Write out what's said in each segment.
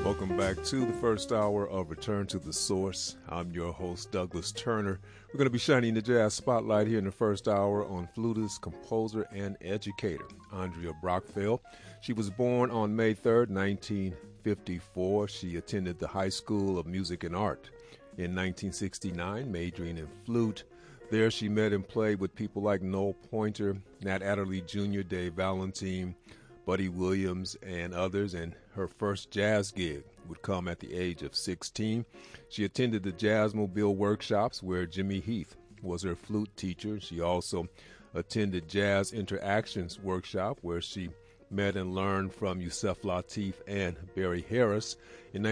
Welcome back to the first hour of Return to the Source. I'm your host, Douglas Turner. We're going to be shining the jazz spotlight here in the first hour on flutist, composer, and educator Andrea Brockfeld. She was born on May 3rd, 1954. She attended the High School of Music and Art in 1969, majoring in flute. There she met and played with people like Noel Pointer, Nat Adderley Jr., Dave Valentine, Buddy Williams, and others, and her first jazz gig would come at the age of 16. She attended the Jazzmobile workshops where Jimmy Heath was her flute teacher. She also attended Jazz Interactions workshop where she met and learned from Yusef Lateef and Barry Harris. In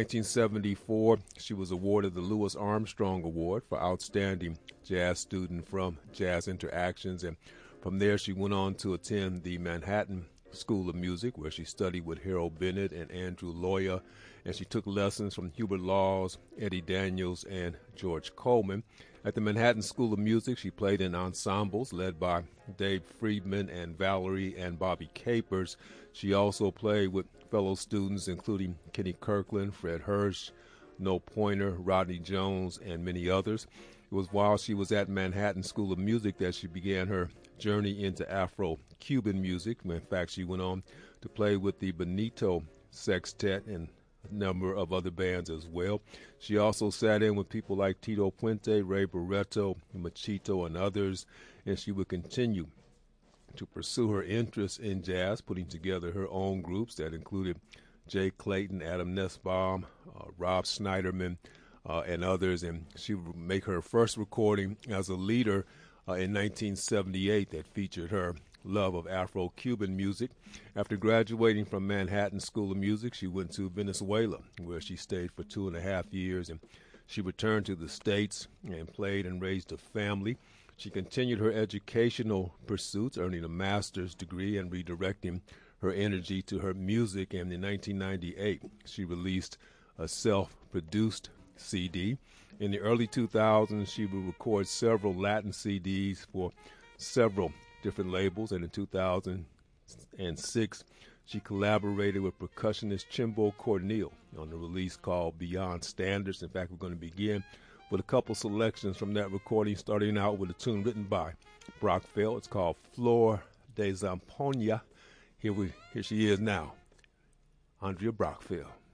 1974, she was awarded the Louis Armstrong Award for Outstanding Jazz Student from Jazz Interactions, and from there she went on to attend the Manhattan School of Music, where she studied with Harold Bennett and Andrew Loya, and she took lessons from Hubert Laws, Eddie Daniels, and George Coleman. At the Manhattan School of Music, she played in ensembles led by Dave Friedman and Valerie and Bobby Capers. She also played with fellow students including Kenny Kirkland, Fred Hirsch, Noel Pointer, Rodney Jones, and many others. It was while she was at Manhattan School of Music that she began her journey into Afro-Cuban music. In fact, she went on to play with the Benito Sextet and a number of other bands as well. She also sat in with people like Tito Puente, Ray Barretto, Machito, and others, and she would continue to pursue her interest in jazz, putting together her own groups that included Jay Clayton, Adam Nussbaum, Rob Schneiderman, and others, and she would make her first recording as a leader in 1978 that featured her love of Afro-Cuban music. After graduating from Manhattan School of Music, she went to Venezuela, where she stayed for 2.5 years, and she returned to the States and played and raised a family. She continued her educational pursuits, earning a master's degree and redirecting her energy to her music, and in 1998, she released a self-produced CD. In the early 2000s, she would record several Latin CDs for several different labels, and in 2006, she collaborated with percussionist Chimbo Cornell on a release called Beyond Standards. In fact, we're going to begin with a couple selections from that recording, starting out with a tune written by Brockfeld. It's called Flor de Zampoña. Here she is now, Andrea Brockfeld.